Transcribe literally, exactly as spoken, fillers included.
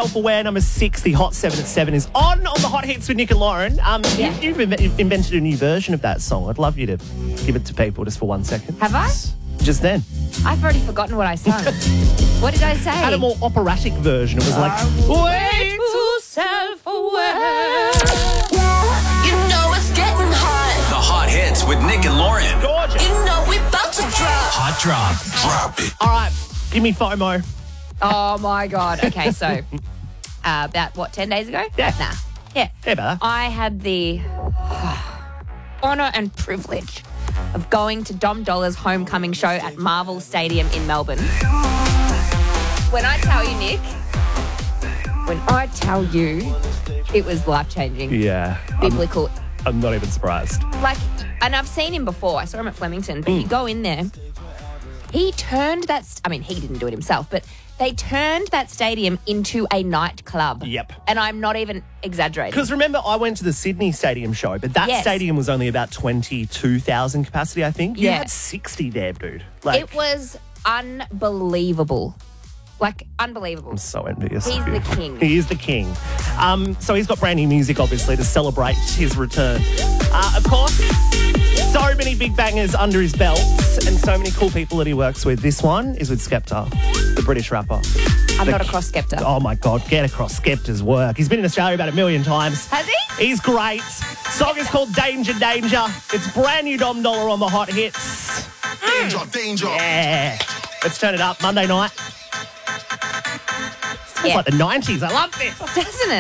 Self-Aware, number six, the Hot seven at seven is on on the Hot Hits with Nick and Lauren. Um, Yeah. you've, you've inve- invented a new version of that song. I'd love you to give it to people just for one second. Have I? Just then. I've already forgotten what I sung. What did I say? Had a more operatic version. It was like, way too self-aware. You know it's getting hot. The Hot Hits with Nick and Lauren. Gorgeous. You know we about to drop. Hot Drop. Drop it. All right, give me FOMO. Oh, my God. Okay, so uh, about, what, ten days ago? Yeah. Nah. Yeah. Hey, brother. I had the honour and privilege of going to Dom Dollar's homecoming show at Marvel Stadium in Melbourne. When I tell you, Nick, when I tell you, it was life-changing. Yeah. I'm, Biblical. I'm not even surprised. Like, and I've seen him before. I saw him at Flemington, but you go in there. He turned that, st- I mean, he didn't do it himself, but they turned that stadium into a nightclub. Yep. And I'm not even exaggerating. Because remember, I went to the Sydney Stadium show, but that Yes. stadium was only about twenty-two thousand capacity, I think. You Yeah. had sixty there, dude. Like, It was unbelievable. Like, unbelievable. I'm so envious. He's of you. the king. He is the king. Um, so he's got brand new music, obviously, to celebrate his return. Uh, of course, so many big bangers under his belt and so many cool people that he works with. This one is with Skepta, the British rapper. I'm The not ki- across Skepta. Oh, my God. Get across Skepta's work. He's been in Australia about a million times. Has he? He's great. Song is called Danger, Danger. It's brand new Dom Dollar on the Hot Hits. Danger, danger. Yeah. Let's turn it up. Monday night. It's Yeah. like the nineties. I love this. Doesn't it?